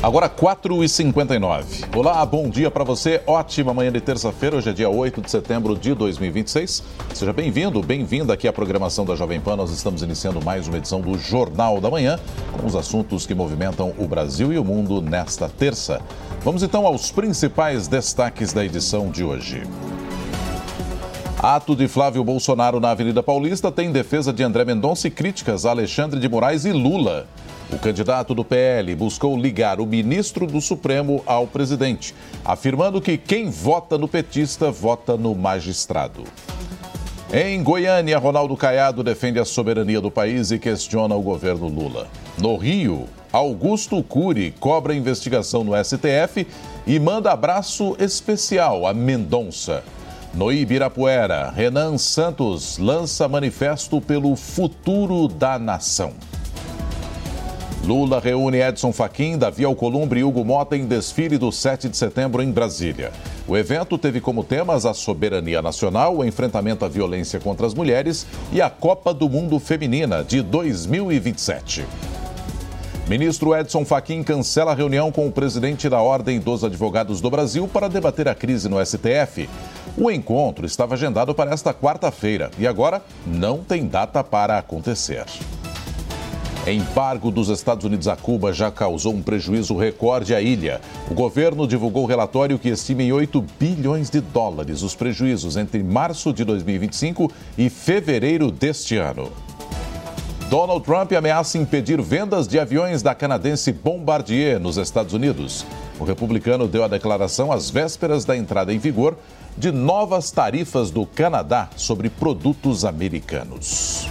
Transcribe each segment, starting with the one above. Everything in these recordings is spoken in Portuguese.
Agora 4h59. Olá, bom dia para você. Ótima manhã de terça-feira. Hoje é dia 8 de setembro de 2026. Seja bem-vindo, bem-vinda aqui à programação da Jovem Pan. Nós estamos iniciando mais uma edição do Jornal da Manhã, com os assuntos que movimentam o Brasil e o mundo nesta terça. Vamos então aos principais destaques da edição de hoje. Ato de Flávio Bolsonaro na Avenida Paulista tem defesa de André Mendonça e críticas a Alexandre de Moraes e Lula. O candidato do PL buscou ligar o ministro do Supremo ao presidente, afirmando que quem vota no petista vota no magistrado. Em Goiânia, Ronaldo Caiado defende a soberania do país e questiona o governo Lula. No Rio, Augusto Cury cobra investigação no STF e manda abraço especial a Mendonça. No Ibirapuera, Renan Santos lança manifesto pelo futuro da nação. Lula reúne Edson Fachin, Davi Alcolumbre e Hugo Mota em desfile do 7 de setembro em Brasília. O evento teve como temas a soberania nacional, o enfrentamento à violência contra as mulheres e a Copa do Mundo Feminina de 2027. Ministro Edson Fachin cancela a reunião com o presidente da Ordem dos Advogados do Brasil para debater a crise no STF. O encontro estava agendado para esta quarta-feira e agora não tem data para acontecer. Embargo dos Estados Unidos a Cuba já causou um prejuízo recorde à ilha. O governo divulgou relatório que estima em 8 bilhões de dólares os prejuízos entre março de 2025 e fevereiro deste ano. Donald Trump ameaça impedir vendas de aviões da canadense Bombardier nos Estados Unidos. O republicano deu a declaração às vésperas da entrada em vigor de novas tarifas do Canadá sobre produtos americanos.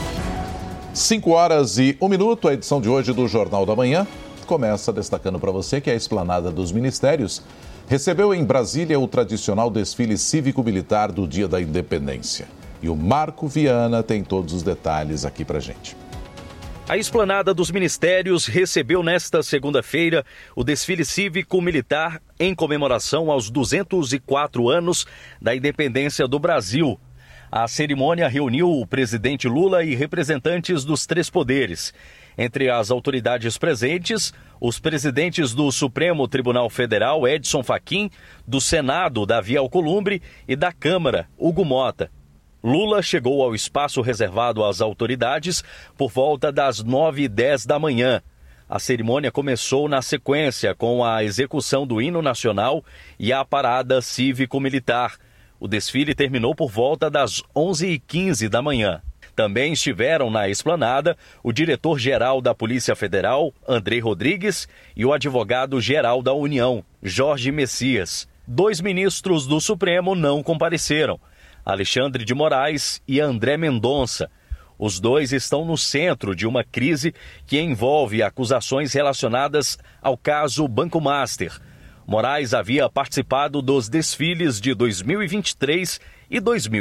5h01, a edição de hoje do Jornal da Manhã começa destacando para você que a Esplanada dos Ministérios recebeu em Brasília o tradicional desfile cívico-militar do Dia da Independência. E o Marco Viana tem todos os detalhes aqui para gente. A Esplanada dos Ministérios recebeu nesta segunda-feira o desfile cívico-militar em comemoração aos 204 anos da independência do Brasil. A cerimônia reuniu o presidente Lula e representantes dos três poderes. Entre as autoridades presentes, os presidentes do Supremo Tribunal Federal, Edson Fachin, do Senado, Davi Alcolumbre, e da Câmara, Hugo Mota. Lula chegou ao espaço reservado às autoridades por volta das 9h10 da manhã. A cerimônia começou na sequência com a execução do hino nacional e a parada cívico-militar. O desfile terminou por volta das 11h15 da manhã. Também estiveram na esplanada o diretor-geral da Polícia Federal, André Rodrigues, e o advogado-geral da União, Jorge Messias. 2 ministros do Supremo não compareceram, Alexandre de Moraes e André Mendonça. Os dois estão no centro de uma crise que envolve acusações relacionadas ao caso Banco Master. Moraes havia participado dos desfiles de 2023 e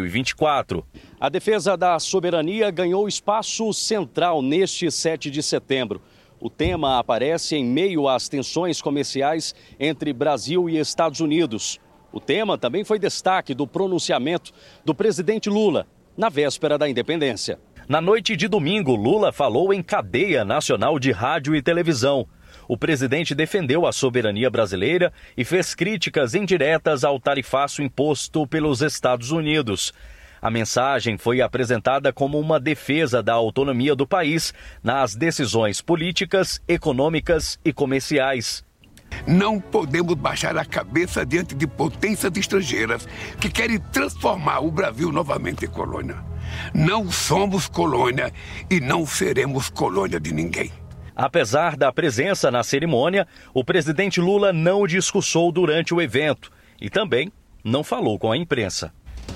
2024. A defesa da soberania ganhou espaço central neste 7 de setembro. O tema aparece em meio às tensões comerciais entre Brasil e Estados Unidos. O tema também foi destaque do pronunciamento do presidente Lula na véspera da independência. Na noite de domingo, Lula falou em cadeia nacional de rádio e televisão. O presidente defendeu a soberania brasileira e fez críticas indiretas ao tarifaço imposto pelos Estados Unidos. A mensagem foi apresentada como uma defesa da autonomia do país nas decisões políticas, econômicas e comerciais. Não podemos baixar a cabeça diante de potências estrangeiras que querem transformar o Brasil novamente em colônia. Não somos colônia e não seremos colônia de ninguém. Apesar da presença na cerimônia, o presidente Lula não discursou durante o evento e também não falou com a imprensa.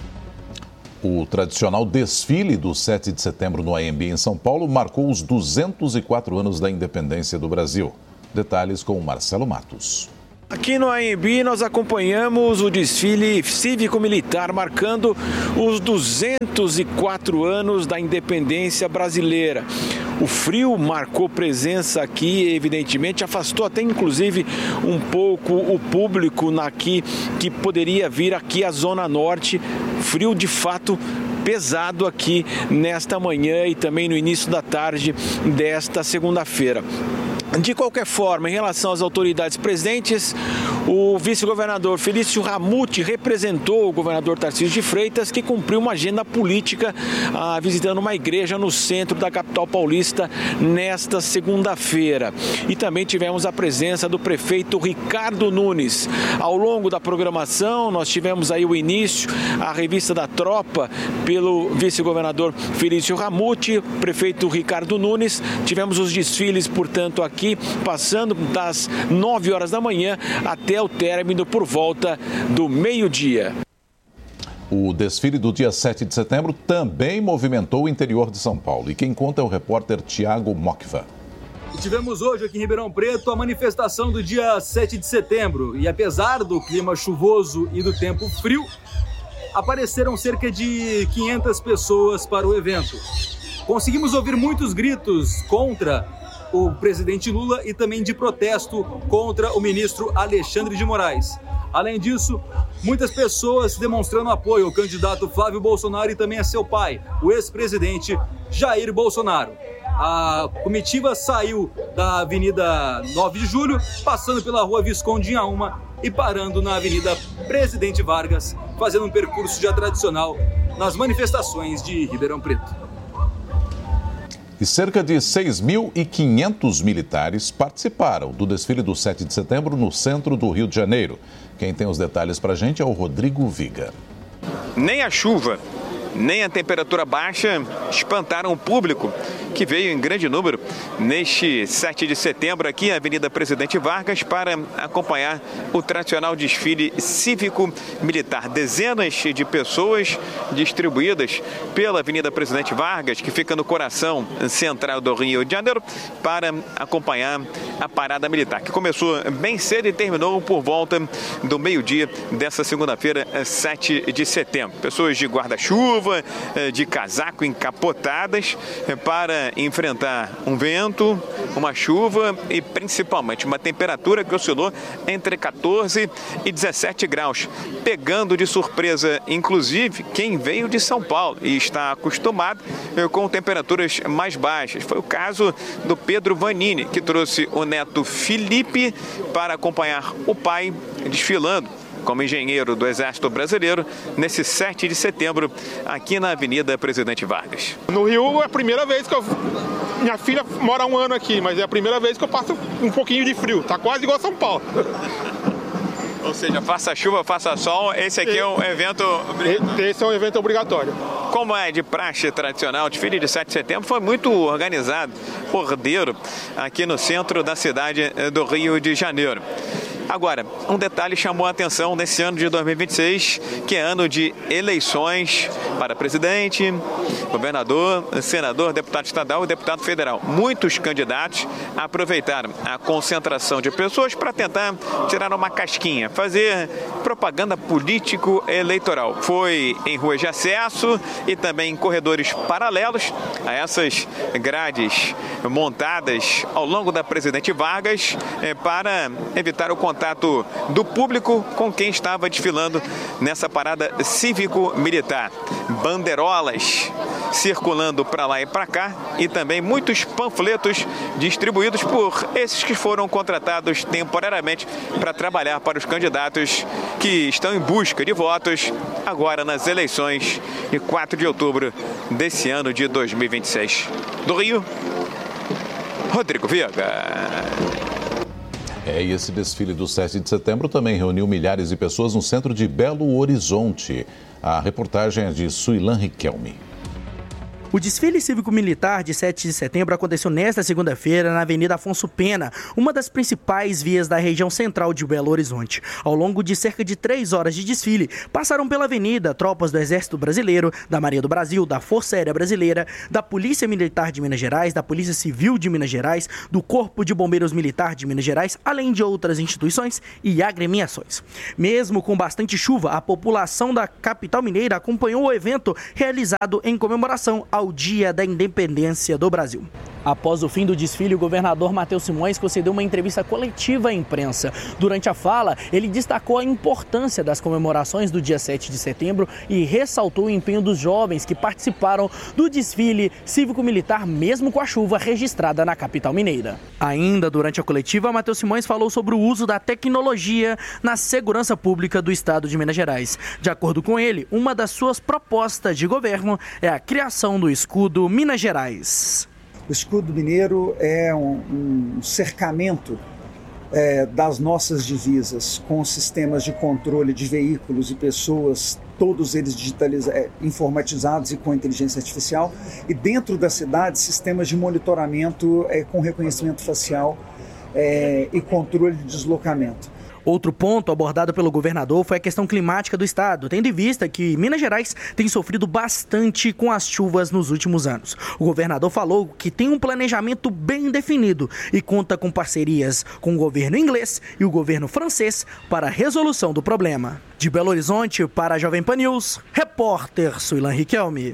O tradicional desfile do 7 de setembro no AMB em São Paulo marcou os 204 anos da independência do Brasil. Detalhes com o Marcelo Matos. Aqui no AMB nós acompanhamos o desfile cívico-militar marcando os 204 anos da independência brasileira. O frio marcou presença aqui, evidentemente, afastou até inclusive um pouco o público aqui que poderia vir aqui à Zona Norte. Frio de fato pesado aqui nesta manhã e também no início da tarde desta segunda-feira. De qualquer forma, em relação às autoridades presentes, o vice-governador Felício Ramute representou o governador Tarcísio de Freitas, que cumpriu uma agenda política visitando uma igreja no centro da capital paulista nesta segunda-feira. E também tivemos a presença do prefeito Ricardo Nunes. Ao longo da programação, nós tivemos aí o início, a revista da tropa pelo vice-governador Felício Ramute, prefeito Ricardo Nunes. Tivemos os desfiles, portanto, aqui passando das 9 horas da manhã até o término por volta do meio-dia. O desfile do dia 7 de setembro também movimentou o interior de São Paulo. E quem conta é o repórter Tiago Mocva. Tivemos hoje aqui em Ribeirão Preto a manifestação do dia 7 de setembro. E apesar do clima chuvoso e do tempo frio, apareceram cerca de 500 pessoas para o evento. Conseguimos ouvir muitos gritos contra o presidente Lula e também de protesto contra o ministro Alexandre de Moraes. Além disso, muitas pessoas demonstrando apoio ao candidato Flávio Bolsonaro e também a seu pai, o ex-presidente Jair Bolsonaro. A comitiva saiu da Avenida 9 de Julho, passando pela Rua Visconde Inhaúma e parando na Avenida Presidente Vargas, fazendo um percurso já tradicional nas manifestações de Ribeirão Preto. E cerca de 6.500 militares participaram do desfile do 7 de setembro no centro do Rio de Janeiro. Quem tem os detalhes para a gente é o Rodrigo Viga. Nem a chuva, nem a temperatura baixa espantaram o público, que veio em grande número neste 7 de setembro aqui na Avenida Presidente Vargas para acompanhar o tradicional desfile cívico-militar. Dezenas de pessoas distribuídas pela Avenida Presidente Vargas, que fica no coração central do Rio de Janeiro, para acompanhar a parada militar, que começou bem cedo e terminou por volta do meio-dia dessa segunda-feira, 7 de setembro. Pessoas de guarda-chuva, de casaco encapotadas, para enfrentar um vento, uma chuva e principalmente uma temperatura que oscilou entre 14 e 17 graus, pegando de surpresa, inclusive, quem veio de São Paulo e está acostumado com temperaturas mais baixas. Foi o caso do Pedro Vanini, que trouxe o neto Felipe para acompanhar o pai desfilando como engenheiro do Exército Brasileiro nesse 7 de setembro aqui na Avenida Presidente Vargas. No Rio é a primeira vez que minha filha mora há um ano aqui, mas é a primeira vez que eu passo um pouquinho de frio. Tá quase igual a São Paulo. Ou seja, faça chuva, faça sol, esse aqui é um evento obrigatório. Esse é um evento obrigatório. Como é de praxe tradicional, o desfile de 7 de setembro foi muito organizado, ordeiro, aqui no centro da cidade do Rio de Janeiro. Agora, um detalhe chamou a atenção nesse ano de 2026, que é ano de eleições para presidente, governador, senador, deputado estadual e deputado federal. Muitos candidatos aproveitaram a concentração de pessoas para tentar tirar uma casquinha, fazer propaganda político-eleitoral. Foi em ruas de acesso e também em corredores paralelos a essas grades montadas ao longo da Presidente Vargas para evitar o contato do público com quem estava desfilando nessa parada cívico-militar. Bandeirolas circulando para lá e para cá e também muitos panfletos distribuídos por esses que foram contratados temporariamente para trabalhar para os candidatos que estão em busca de votos agora nas eleições de 4 de outubro desse ano de 2026. Do Rio, Rodrigo Viga. E esse desfile do 7 de setembro também reuniu milhares de pessoas no centro de Belo Horizonte. A reportagem é de Suilan Riquelme. O desfile cívico-militar de 7 de setembro aconteceu nesta segunda-feira na Avenida Afonso Pena, uma das principais vias da região central de Belo Horizonte. Ao longo de cerca de 3 horas de desfile, passaram pela avenida tropas do Exército Brasileiro, da Marinha do Brasil, da Força Aérea Brasileira, da Polícia Militar de Minas Gerais, da Polícia Civil de Minas Gerais, do Corpo de Bombeiros Militar de Minas Gerais, além de outras instituições e agremiações. Mesmo com bastante chuva, a população da capital mineira acompanhou o evento realizado em comemoração ao ao Dia da Independência do Brasil. Após o fim do desfile, o governador Matheus Simões concedeu uma entrevista coletiva à imprensa. Durante a fala, ele destacou a importância das comemorações do dia 7 de setembro e ressaltou o empenho dos jovens que participaram do desfile cívico-militar, mesmo com a chuva registrada na capital mineira. Ainda durante a coletiva, Matheus Simões falou sobre o uso da tecnologia na segurança pública do estado de Minas Gerais. De acordo com ele, uma das suas propostas de governo é a criação do escudo Minas Gerais. O escudo mineiro é um cercamento das nossas divisas, com sistemas de controle de veículos e pessoas, todos eles informatizados e com inteligência artificial, e dentro da cidade, sistemas de monitoramento com reconhecimento facial e controle de deslocamento. Outro ponto abordado pelo governador foi a questão climática do estado, tendo em vista que Minas Gerais tem sofrido bastante com as chuvas nos últimos anos. O governador falou que tem um planejamento bem definido e conta com parcerias com o governo inglês e o governo francês para a resolução do problema. De Belo Horizonte, para a Jovem Pan News, repórter Suilan Riquelme.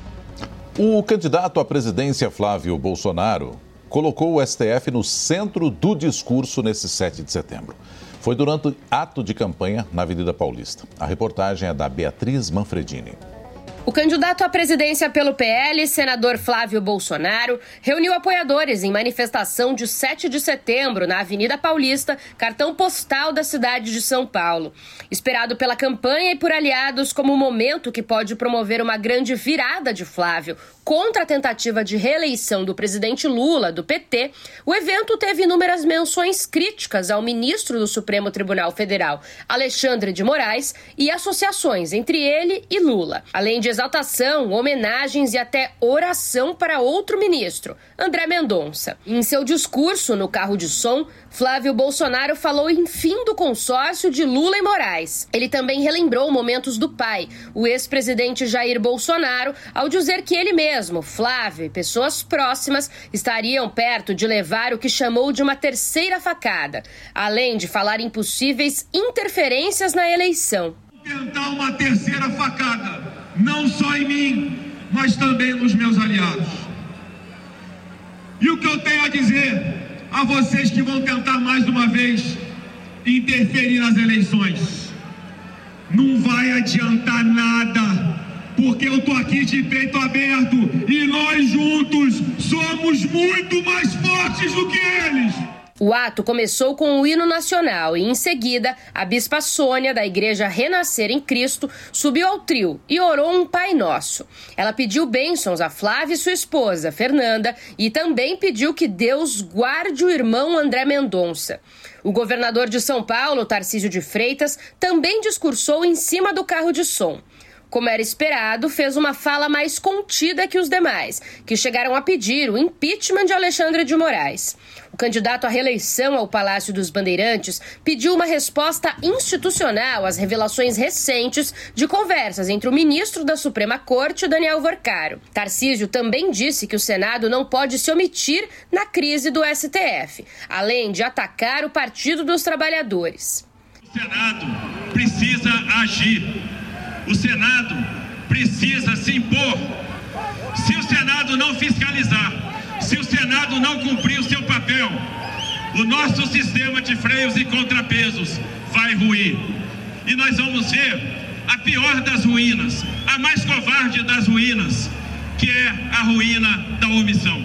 O candidato à presidência Flávio Bolsonaro colocou o STF no centro do discurso nesse 7 de setembro. Foi durante ato de campanha na Avenida Paulista. A reportagem é da Beatriz Manfredini. O candidato à presidência pelo PL, senador Flávio Bolsonaro, reuniu apoiadores em manifestação de 7 de setembro na Avenida Paulista, cartão postal da cidade de São Paulo. Esperado pela campanha e por aliados como o momento que pode promover uma grande virada de Flávio contra a tentativa de reeleição do presidente Lula, do PT, o evento teve inúmeras menções críticas ao ministro do Supremo Tribunal Federal, Alexandre de Moraes, e associações entre ele e Lula, além de exaltação, homenagens e até oração para outro ministro, André Mendonça. Em seu discurso no carro de som, Flávio Bolsonaro falou em fim do consórcio de Lula e Moraes. Ele também relembrou momentos do pai, o ex-presidente Jair Bolsonaro, ao dizer que ele mesmo, Flávio e pessoas próximas estariam perto de levar o que chamou de uma terceira facada, além de falar em possíveis interferências na eleição. Tentar uma terceira facada, não só em mim, mas também nos meus aliados. E o que eu tenho a dizer a vocês que vão tentar mais uma vez interferir nas eleições: não vai adiantar nada, porque eu tô aqui de peito aberto e nós juntos somos muito mais fortes do que eles. O ato começou com o hino nacional e, em seguida, a bispa Sônia, da Igreja Renascer em Cristo, subiu ao trio e orou um Pai Nosso. Ela pediu bênçãos a Flávia e sua esposa, Fernanda, e também pediu que Deus guarde o irmão André Mendonça. O governador de São Paulo, Tarcísio de Freitas, também discursou em cima do carro de som. Como era esperado, fez uma fala mais contida que os demais, que chegaram a pedir o impeachment de Alexandre de Moraes. O candidato à reeleição ao Palácio dos Bandeirantes pediu uma resposta institucional às revelações recentes de conversas entre o ministro da Suprema Corte, Daniel Vorcaro. Tarcísio também disse que o Senado não pode se omitir na crise do STF, além de atacar o Partido dos Trabalhadores. O Senado precisa agir. O Senado precisa se impor. Se o Senado não fiscalizar, se o Senado não cumprir o seu papel, o nosso sistema de freios e contrapesos vai ruir. E nós vamos ver a pior das ruínas, a mais covarde das ruínas, que é a ruína da omissão.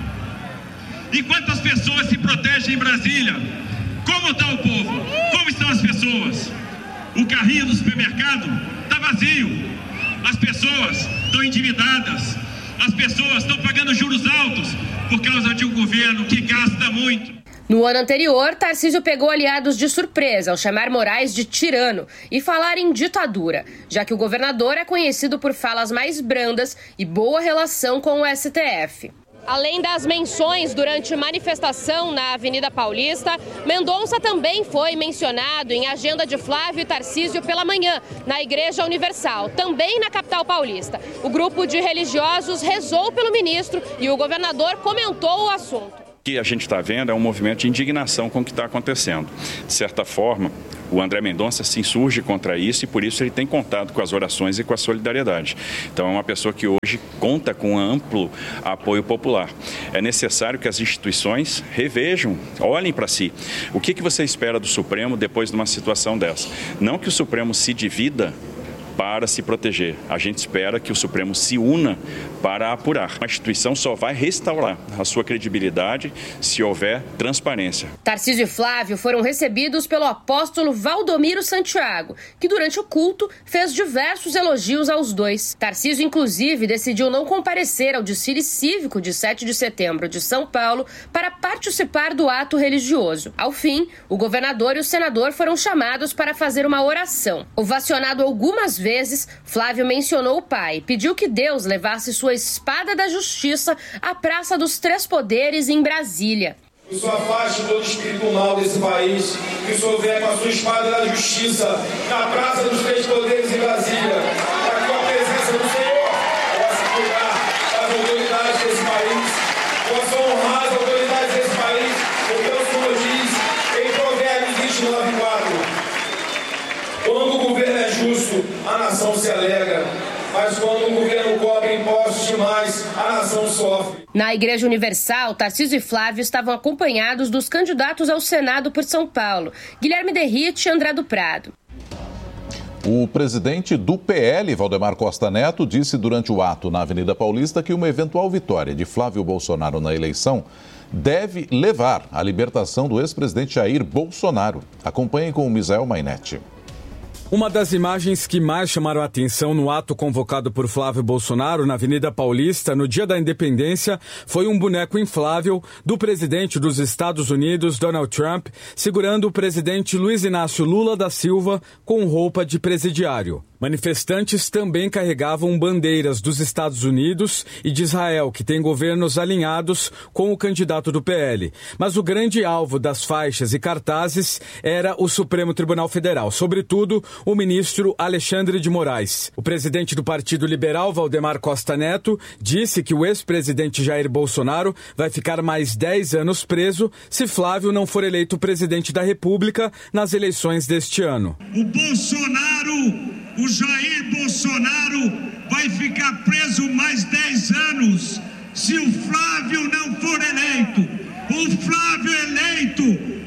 Enquanto as pessoas se protegem em Brasília, como está o povo? Como estão as pessoas? O carrinho do supermercado está vazio, as pessoas estão endividadas, as pessoas estão pagando juros altos por causa de um governo que gasta muito. No ano anterior, Tarcísio pegou aliados de surpresa ao chamar Moraes de tirano e falar em ditadura, já que o governador é conhecido por falas mais brandas e boa relação com o STF. Além das menções durante manifestação na Avenida Paulista, Mendonça também foi mencionado em agenda de Flávio e Tarcísio pela manhã, na Igreja Universal, também na capital paulista. O grupo de religiosos rezou pelo ministro e o governador comentou o assunto. O que a gente está vendo é um movimento de indignação com o que está acontecendo. De certa forma, O André Mendonça se insurge contra isso e por isso ele tem contado com as orações e com a solidariedade. Então é uma pessoa que hoje conta com um amplo apoio popular. É necessário que as instituições revejam, olhem para si. O que você espera do Supremo depois de uma situação dessa? Não que o Supremo se divida para se proteger. A gente espera que o Supremo se una para apurar. A instituição só vai restaurar a sua credibilidade se houver transparência. Tarcísio e Flávio foram recebidos pelo apóstolo Valdomiro Santiago, que durante o culto fez diversos elogios aos dois. Tarcísio, inclusive, decidiu não comparecer ao desfile cívico de 7 de setembro de São Paulo para participar do ato religioso. Ao fim, o governador e o senador foram chamados para fazer uma oração. Ovacionado algumas vezes, Flávio mencionou o pai e pediu que Deus levasse sua espada da justiça à Praça dos Três Poderes em Brasília. Que o Senhor afaste todo espírito mal desse país, que o Senhor venha com a sua espada da justiça na Praça dos Três Poderes em Brasília, para que a presença do Senhor possa cuidar das autoridades desse país, possa honrar as autoridades desse país, porque o Senhor diz em Provérbios 29:4. Quando o governo é justo, a nação se alegra. Mas quando o governo cobra impostos demais, a nação sofre. Na Igreja Universal, Tarcísio e Flávio estavam acompanhados dos candidatos ao Senado por São Paulo, Guilherme Derrite e André do Prado. O presidente do PL, Valdemar Costa Neto, disse durante o ato na Avenida Paulista que uma eventual vitória de Flávio Bolsonaro na eleição deve levar à libertação do ex-presidente Jair Bolsonaro. Acompanhem com o Misael Mainetti. Uma das imagens que mais chamaram a atenção no ato convocado por Flávio Bolsonaro na Avenida Paulista no dia da independência foi um boneco inflável do presidente dos Estados Unidos, Donald Trump, segurando o presidente Luiz Inácio Lula da Silva com roupa de presidiário. Manifestantes também carregavam bandeiras dos Estados Unidos e de Israel, que têm governos alinhados com o candidato do PL. Mas o grande alvo das faixas e cartazes era o Supremo Tribunal Federal, sobretudo o ministro Alexandre de Moraes. O presidente do Partido Liberal, Valdemar Costa Neto, disse que o ex-presidente Jair Bolsonaro vai ficar mais 10 anos preso se Flávio não for eleito presidente da República nas eleições deste ano. O Jair Bolsonaro vai ficar preso mais 10 anos se o Flávio não for eleito. O Flávio eleito,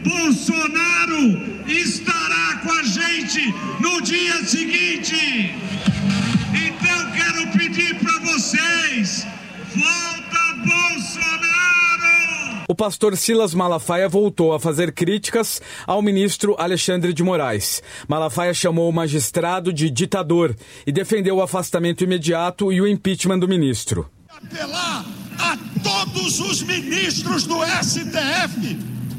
Bolsonaro estará com a gente no dia seguinte. Então quero pedir para vocês, volta Bolsonaro! O pastor Silas Malafaia voltou a fazer críticas ao ministro Alexandre de Moraes. Malafaia chamou o magistrado de ditador e defendeu o afastamento imediato e o impeachment do ministro. Apelar a todos os ministros do STF.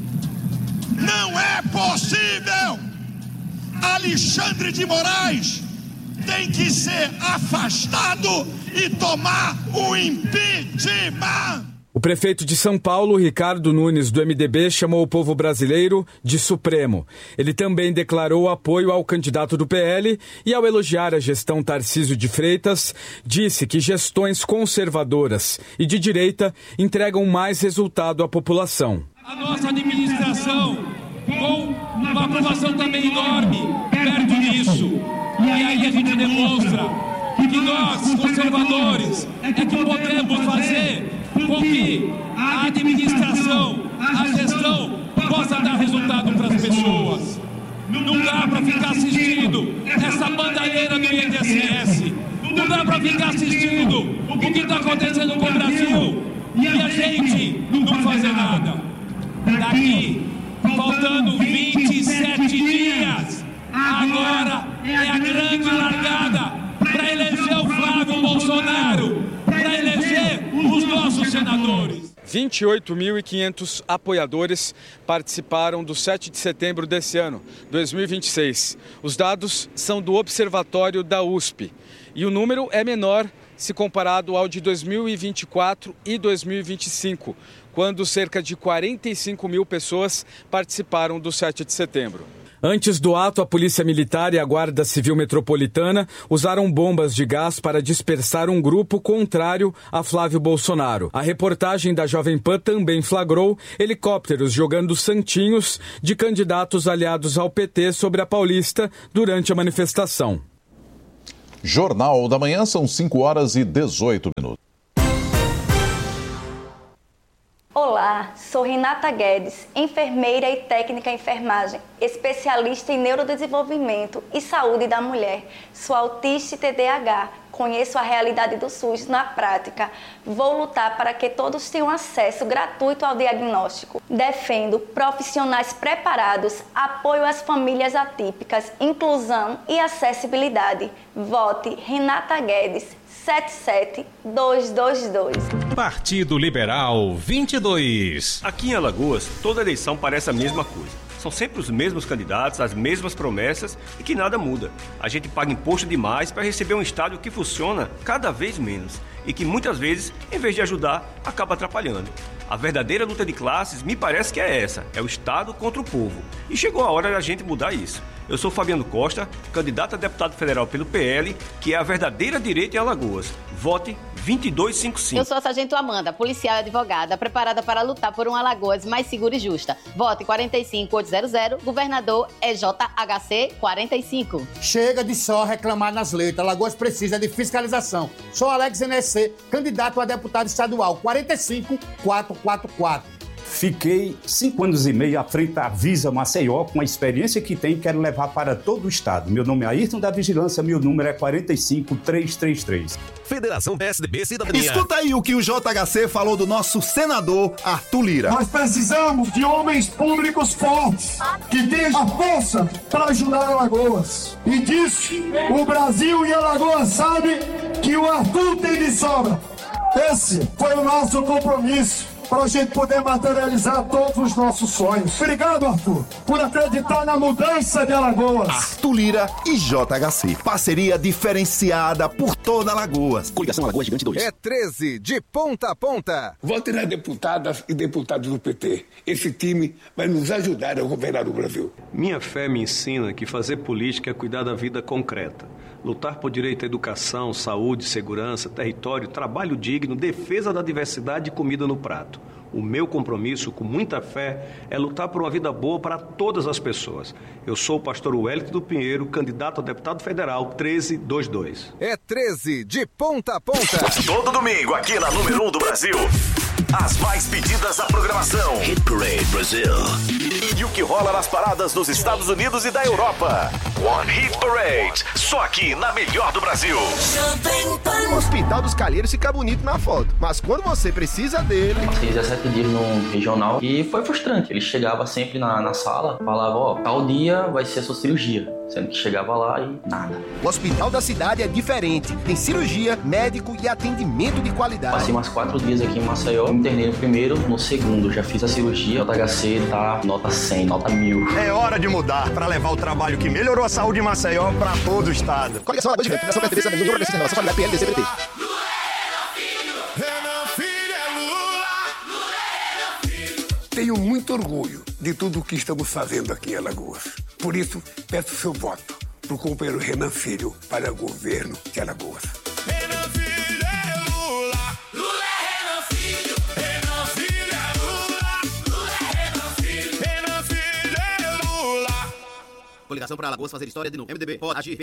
Não é possível! Alexandre de Moraes tem que ser afastado e tomar o impeachment! O prefeito de São Paulo, Ricardo Nunes, do MDB, chamou o povo brasileiro de Supremo. Ele também declarou apoio ao candidato do PL e, ao elogiar a gestão Tarcísio de Freitas, disse que gestões conservadoras e de direita entregam mais resultado à população. A nossa administração, com uma aprovação também enorme, perto disso. E aí a gente demonstra que nós, conservadores, é que podemos fazer com que a administração, a gestão possa dar resultado para as pessoas. Não dá para ficar assistindo essa bandalheira do INSS. Não dá para ficar assistindo o que está acontecendo com o Brasil e a gente não fazer nada. Daqui, faltando 27 dias, agora é a grande largada para eleger o Flávio Bolsonaro, para eleger os nossos senadores. 28.500 apoiadores participaram do 7 de setembro desse ano, 2026. Os dados são do Observatório da USP e o número é menor se comparado ao de 2024 e 2025, quando cerca de 45 mil pessoas participaram do 7 de setembro. Antes do ato, a Polícia Militar e a Guarda Civil Metropolitana usaram bombas de gás para dispersar um grupo contrário a Flávio Bolsonaro. A reportagem da Jovem Pan também flagrou helicópteros jogando santinhos de candidatos aliados ao PT sobre a Paulista durante a manifestação. Jornal da Manhã, são 5h18. Olá, sou Renata Guedes, enfermeira e técnica em enfermagem, especialista em neurodesenvolvimento e saúde da mulher. Sou autista e TDAH, conheço a realidade do SUS na prática. Vou lutar para que todos tenham acesso gratuito ao diagnóstico. Defendo profissionais preparados, apoio às famílias atípicas, inclusão e acessibilidade. Vote Renata Guedes. 77222. Partido Liberal 22. Aqui em Alagoas, toda eleição parece a mesma coisa. São sempre os mesmos candidatos, as mesmas promessas e que nada muda. A gente paga imposto demais para receber um estádio que funciona cada vez menos e que muitas vezes, em vez de ajudar, acaba atrapalhando. A verdadeira luta de classes me parece que é essa, é o Estado contra o povo. E chegou a hora da gente mudar isso. Eu sou Fabiano Costa, candidato a deputado federal pelo PL, que é a verdadeira direita em Alagoas. Vote 2255. Eu sou a Sargento Amanda, policial e advogada, preparada para lutar por uma Alagoas mais segura e justa. Vote 45800, governador EJHC 45. Chega de só reclamar nas letras. Alagoas precisa de fiscalização. Sou Alex NSC, candidato a deputado estadual 45444. Fiquei 5 anos e meio à frente da Visa Maceió, com a experiência que tem, quero levar para todo o estado. Meu nome é Ayrton da Vigilância, meu número é 45333. Federação PSDB Cidadania. Escuta aí o que o JHC falou do nosso senador Arthur Lira. Nós precisamos de homens públicos fortes, que tenham a força para ajudar Alagoas. E disso, o Brasil e Alagoas sabem que o Arthur tem de sobra. Esse foi o nosso compromisso, para a gente poder materializar todos os nossos sonhos. Obrigado, Arthur, por acreditar na mudança de Alagoas. Arthur Lira e JHC. Parceria diferenciada por toda Alagoas. Coligação Alagoas Gigante 2. É 13 de ponta a ponta. Vote nas deputadas e deputados do PT. Esse time vai nos ajudar a governar o Brasil. Minha fé me ensina que fazer política é cuidar da vida concreta. Lutar por direito à educação, saúde, segurança, território, trabalho digno, defesa da diversidade e comida no prato. O meu compromisso, com muita fé, é lutar por uma vida boa para todas as pessoas. Eu sou o pastor Wellington do Pinheiro, candidato a deputado federal 1322. É 13 de ponta a ponta. Todo domingo aqui na número 1 do Brasil. As mais pedidas da programação. Hit Parade Brasil. E o que rola nas paradas dos Estados Unidos e da Europa. One Hit Parade. Só aqui na melhor do Brasil. O Hospital dos Calheiros fica bonito na foto, mas quando você precisa dele... Passei 17 dias no regional e foi frustrante. Ele chegava sempre na sala, falava, ó, tal dia vai ser a sua cirurgia. Sendo que chegava lá e nada. O hospital da cidade é diferente. Tem cirurgia, médico e atendimento de qualidade. Passei mais 4 dias aqui em Maceió. Me internei no primeiro, no segundo. Já fiz a cirurgia. O JHC tá nota 100, nota 1000. É hora de mudar para levar o trabalho que melhorou a saúde em Maceió para todo o estado. Coligação Alagoas Gigante. Fundação PSDB Cidadania. Número de renovação, qualidade PLDC-PT. Tenho muito orgulho de tudo o que estamos fazendo aqui em Alagoas. Por isso, peço seu voto para o companheiro Renan Filho para o governo de Alagoas. Renan Filho é Lula, Lula é Renan Filho, Renan Filho é Lula, Lula é Renan Filho, Renan Filho é Lula. Coligação para Alagoas fazer história de novo. MDB, pode agir.